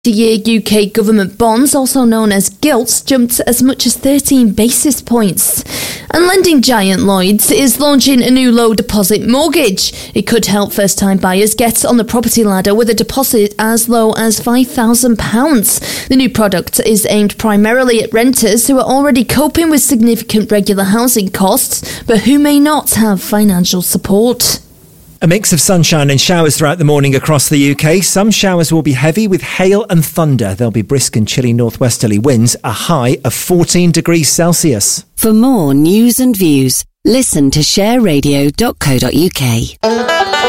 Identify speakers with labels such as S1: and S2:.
S1: Year UK government bonds, also known as gilts, jumped as much as 13 basis points. And lending giant Lloyds is launching a new low deposit mortgage. It could help first-time buyers get on the property ladder with a deposit as low as £5,000. The new product is aimed primarily at renters who are already coping with significant regular housing costs, but who may not have financial support.
S2: A mix of sunshine and showers throughout the morning across the UK. Some showers will be heavy with hail and thunder. There'll be brisk and chilly northwesterly winds, a high of 14 degrees Celsius.
S3: For more news and views, listen to shareradio.co.uk.